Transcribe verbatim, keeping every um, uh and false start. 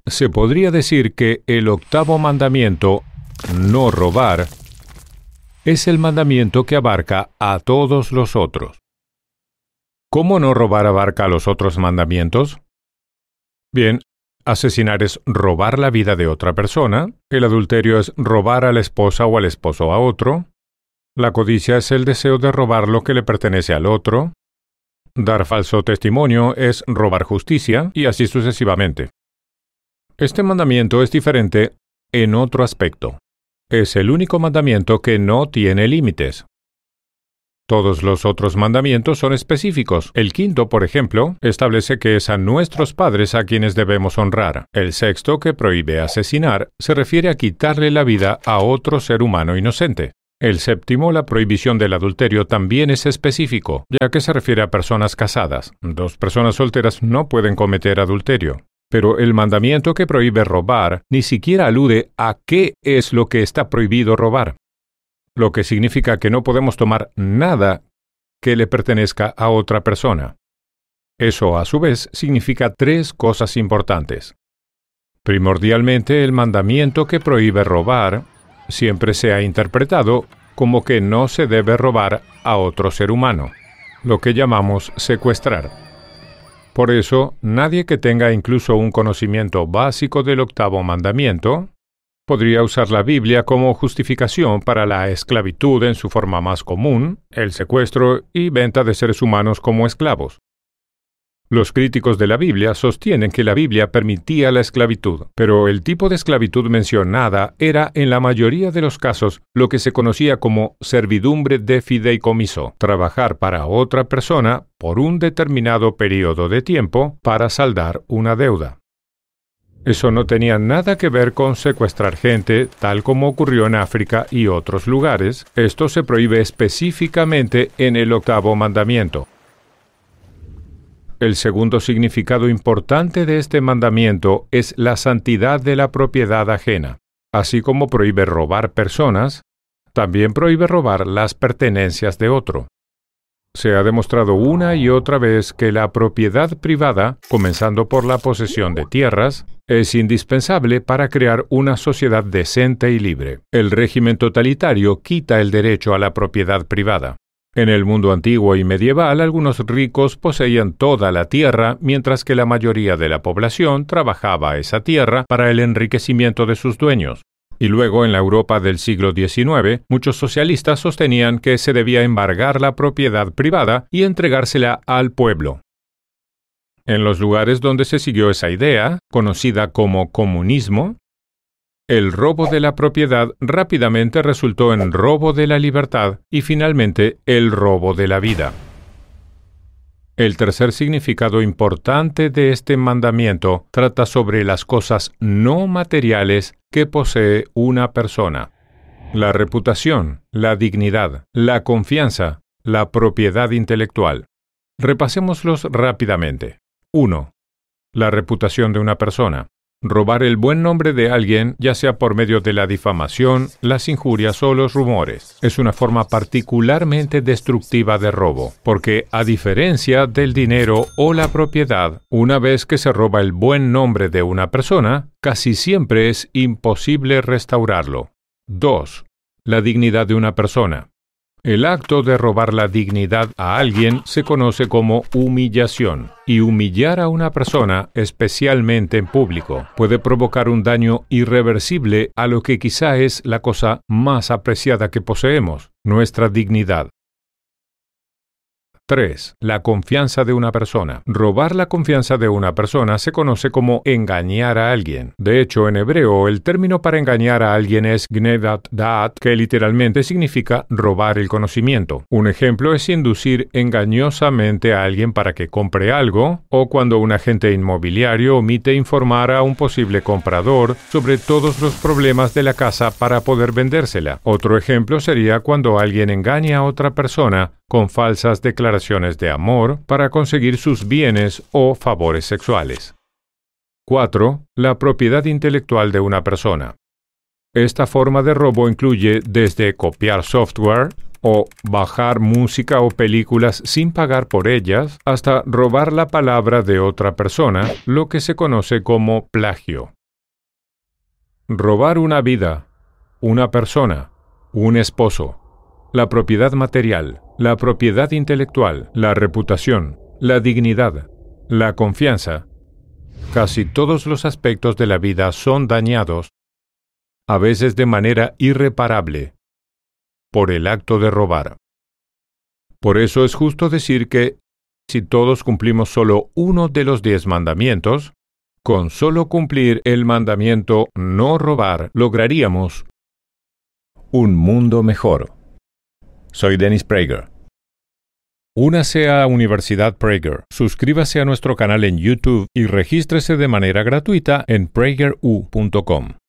Se podría decir que el octavo mandamiento, no robar, es el mandamiento que abarca a todos los otros. ¿Cómo no robar abarca a los otros mandamientos? Bien, asesinar es robar la vida de otra persona, el adulterio es robar a la esposa o al esposo a otro, la codicia es el deseo de robar lo que le pertenece al otro, dar falso testimonio es robar justicia, y así sucesivamente. Este mandamiento es diferente en otro aspecto. Es el único mandamiento que no tiene límites. Todos los otros mandamientos son específicos. El quinto, por ejemplo, establece que es a nuestros padres a quienes debemos honrar. El sexto, que prohíbe asesinar, se refiere a quitarle la vida a otro ser humano inocente. El séptimo, la prohibición del adulterio, también es específico, ya que se refiere a personas casadas. Dos personas solteras no pueden cometer adulterio. Pero el mandamiento que prohíbe robar ni siquiera alude a qué es lo que está prohibido robar, lo que significa que no podemos tomar nada que le pertenezca a otra persona. Eso, a su vez, significa tres cosas importantes. Primordialmente, el mandamiento que prohíbe robar siempre se ha interpretado como que no se debe robar a otro ser humano, lo que llamamos secuestrar. Por eso, nadie que tenga incluso un conocimiento básico del octavo mandamiento podría usar la Biblia como justificación para la esclavitud en su forma más común, el secuestro y venta de seres humanos como esclavos. Los críticos de la Biblia sostienen que la Biblia permitía la esclavitud, pero el tipo de esclavitud mencionada era en la mayoría de los casos lo que se conocía como servidumbre de fideicomiso, trabajar para otra persona por un determinado periodo de tiempo para saldar una deuda. Eso no tenía nada que ver con secuestrar gente, tal como ocurrió en África y otros lugares. Esto se prohíbe específicamente en el octavo mandamiento. El segundo significado importante de este mandamiento es la santidad de la propiedad ajena. Así como prohíbe robar personas, también prohíbe robar las pertenencias de otro. Se ha demostrado una y otra vez que la propiedad privada, comenzando por la posesión de tierras, es indispensable para crear una sociedad decente y libre. El régimen totalitario quita el derecho a la propiedad privada. En el mundo antiguo y medieval, algunos ricos poseían toda la tierra, mientras que la mayoría de la población trabajaba esa tierra para el enriquecimiento de sus dueños. Y luego, en la Europa del siglo diecinueve, muchos socialistas sostenían que se debía embargar la propiedad privada y entregársela al pueblo. En los lugares donde se siguió esa idea, conocida como comunismo, el robo de la propiedad rápidamente resultó en robo de la libertad y finalmente el robo de la vida. El tercer significado importante de este mandamiento trata sobre las cosas no materiales que posee una persona: la reputación, la dignidad, la confianza, la propiedad intelectual. Repasémoslos rápidamente. uno. La reputación de una persona. Robar el buen nombre de alguien, ya sea por medio de la difamación, las injurias o los rumores, es una forma particularmente destructiva de robo, porque, a diferencia del dinero o la propiedad, una vez que se roba el buen nombre de una persona, casi siempre es imposible restaurarlo. dos. La dignidad de una persona. El acto de robar la dignidad a alguien se conoce como humillación, y humillar a una persona, especialmente en público, puede provocar un daño irreversible a lo que quizá es la cosa más apreciada que poseemos, nuestra dignidad. tres. La confianza de una persona. Robar la confianza de una persona se conoce como engañar a alguien. De hecho, en hebreo, el término para engañar a alguien es gnevat da'at, que literalmente significa robar el conocimiento. Un ejemplo es inducir engañosamente a alguien para que compre algo, o cuando un agente inmobiliario omite informar a un posible comprador sobre todos los problemas de la casa para poder vendérsela. Otro ejemplo sería cuando alguien engaña a otra persona con falsas declaraciones de amor para conseguir sus bienes o favores sexuales. cuatro. La propiedad intelectual de una persona. Esta forma de robo incluye desde copiar software o bajar música o películas sin pagar por ellas, hasta robar la palabra de otra persona, lo que se conoce como plagio. Robar una vida, una persona, un esposo, la propiedad material, la propiedad intelectual, la reputación, la dignidad, la confianza. Casi todos los aspectos de la vida son dañados, a veces de manera irreparable, por el acto de robar. Por eso es justo decir que, si todos cumplimos solo uno de los diez mandamientos, con solo cumplir el mandamiento no robar, lograríamos un mundo mejor. Soy Dennis Prager. Únase a Universidad Prager, suscríbase a nuestro canal en YouTube y regístrese de manera gratuita en prager u punto com.